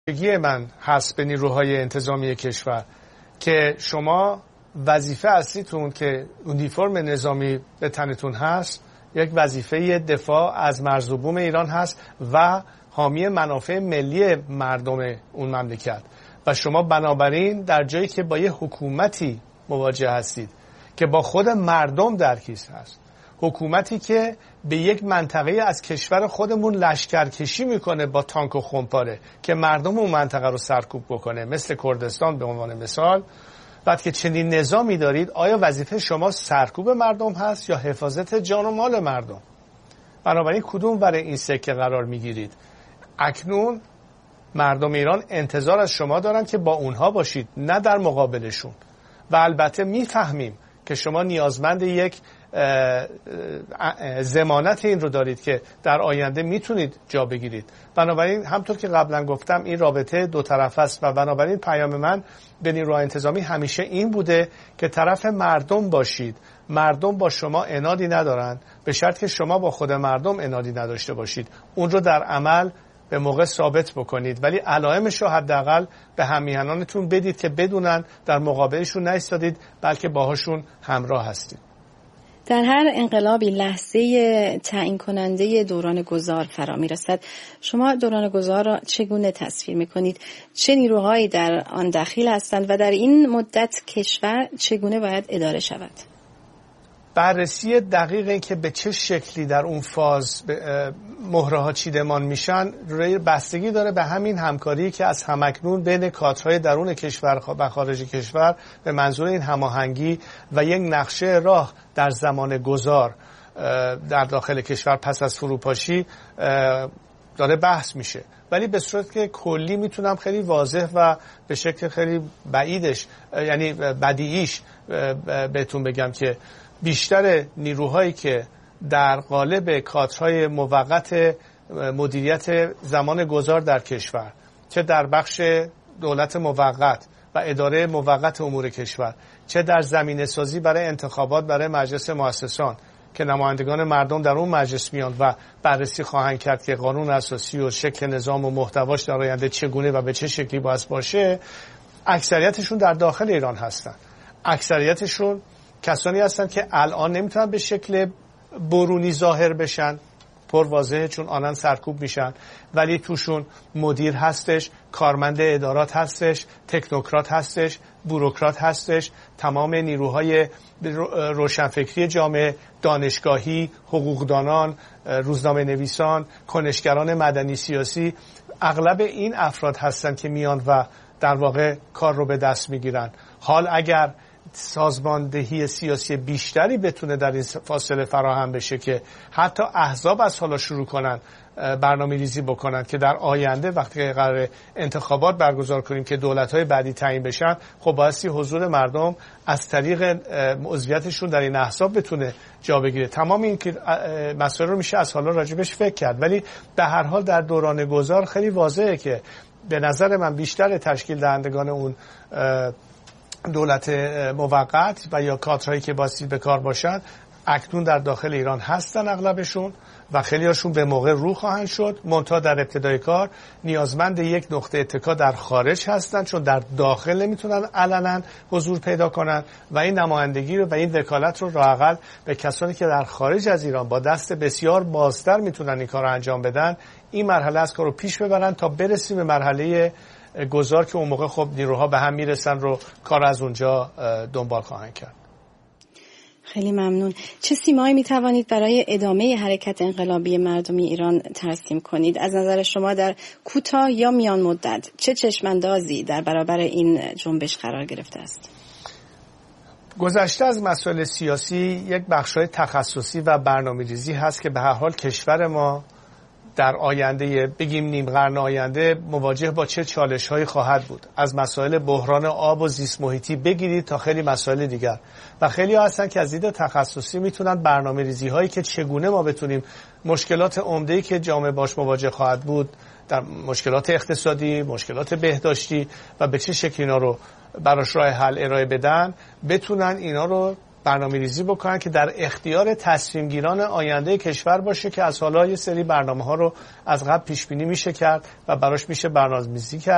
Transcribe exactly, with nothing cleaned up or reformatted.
من هست به نیروهای انتظامی کشور که شما وظیفه اصلیتون که اونیفرم نظامی به تنتون هست یک وظیفه دفاع از مرز و بوم ایران هست و حامی منافع ملی مردم اون مملکت و شما بنابراین در جایی که با یه حکومتی مواجه هستید که با خود مردم در کیس هست، حکومتی که به یک منطقه از کشور خودمون لشکرکشی میکنه با تانک و خمپاره که مردم اون منطقه رو سرکوب بکنه، مثل کردستان به عنوان مثال. بعد که چنین نظامی دارید، آیا وظیفه شما سرکوب مردم هست یا حفاظت جان و مال مردم؟ بنابراین کدوم برای این سکه قرار میگیرید؟ اکنون مردم ایران انتظار از شما دارن که با اونها باشید، نه در مقابلشون. و البته میفهمیم که شما نیازمند یک ضمانت این رو دارید که در آینده میتونید جا بگیرید. بنابراین همطور که قبلا گفتم این رابطه دو طرف است و بنابراین پیام من به نیروهای انتظامی همیشه این بوده که طرف مردم باشید. مردم با شما عنادی ندارن به شرط که شما با خود مردم عنادی نداشته باشید، اون رو در عمل به موقع ثابت بکنید، ولی علائمش رو حداقل به همیهنانتون بدید که بدونن در مقابلشون نایستادید بلکه باهاشون همراه هستید. در هر انقلابی لحظه تعیین کننده دوران گذار فرا میرسد. شما دوران گذار را چگونه تصویر میکنید؟ چه نیروهایی در آن دخیل هستند و در این مدت کشور چگونه باید اداره شود؟ بررسی دقیق این که به چه شکلی در اون فاز مهره ها چیدمان میشن بستگی داره به همین همکاری که از همکنون بین کادرهای درون کشور و خارج کشور به منظور این هماهنگی و یک نقشه راه در زمان گذار در داخل کشور پس از فروپاشی داره بحث میشه. ولی به صورت که کلی میتونم خیلی واضح و به شکل خیلی بعیدش یعنی بدیعیش بهتون بگم که بیشتر نیروهایی که در قالب کادرهای موقت مدیریت زمان گذار در کشور، چه در بخش دولت موقت و اداره موقت امور کشور، چه در زمینه سازی برای انتخابات برای مجلس مؤسسان که نمایندگان مردم در اون مجلس میان و بررسی خواهند کرد که قانون اساسی و شکل نظام و محتواش در آینده چگونه و به چه شکلی باید باشه، اکثریتشون در داخل ایران هستن. اکثریتشون کسانی هستن که الان نمیتونن به شکل برونی ظاهر بشن، پر واضحه چون آنان سرکوب میشن، ولی توشون مدیر هستش، کارمند ادارات هستش، تکنوکرات هستش، بوروکرات هستش، تمام نیروهای روشنفکری جامعه، دانشگاهی، حقوقدانان، روزنامه نویسان، کنشگران مدنی سیاسی، اغلب این افراد هستن که میان و در واقع کار رو به دست میگیرن. حال اگر سازماندهی سیاسی بیشتری بتونه در این فاصله فراهم بشه که حتی احزاب از حالا شروع کنن برنامه ریزی بکنن که در آینده وقتی قرار انتخابات برگزار کنیم که دولت‌های بعدی تعیین بشن، خب بایستی حضور مردم از طریق عضویتشون در این احزاب بتونه جا بگیره. تمام این مسائل رو میشه از حالا راجبش فکر کرد، ولی به هر حال در دوران گذار خیلی واضحه که به نظر من بیشتر تشکیل دهندگان اون دولت موقت و یا کادرهایی که باستی به کار باشن اکنون در داخل ایران هستن اغلبشون و خیلی هاشون به موقع رو خواهند شد. منتها در ابتدای کار نیازمند یک نقطه اتکا در خارج هستن چون در داخل نمیتونن علنا حضور پیدا کنن و این نمایندگی رو و این وکالت رو راحل به کسانی که در خارج از ایران با دست بسیار بازتر میتونن این کار رو انجام بدن، این مرحله از کار رو پیش ببرن تا برسیم به مرحله گذار که اون موقع خب نیروها به هم میرسن رو کار از اونجا دنبال خواهند کرد. خیلی ممنون. چه سیمایی میتوانید برای ادامه حرکت انقلابی مردمی ایران ترسیم کنید؟ از نظر شما در کوتاه یا میان مدت چه چشماندازی در برابر این جنبش قرار گرفته است؟ گذشته از مسائل سیاسی یک بخشای تخصصی و برنامه‌ریزی هست که به هر حال کشور ما در آینده بگیم نیم قرن آینده مواجه با چه چالش‌هایی خواهد بود، از مسائل بحران آب و زیست محیطی بگیرید تا خیلی مسائل دیگر و خیلی ها هستن که از دید تخصصی میتونن برنامه‌ریزی هایی که چگونه ما بتونیم مشکلات عمده‌ای که جامعه باش مواجه خواهد بود در مشکلات اقتصادی، مشکلات بهداشتی و به چه شکل اینا رو براش راه حل ارائه بدن، بتونن اینا رو برنامه‌ریزی بکنن که در اختیار تصمیم گیران آینده کشور باشه که از حالا یه سری برنامه ها رو از قبل پیش بینی میشه کرد و براش میشه برنامه‌ریزی کرد.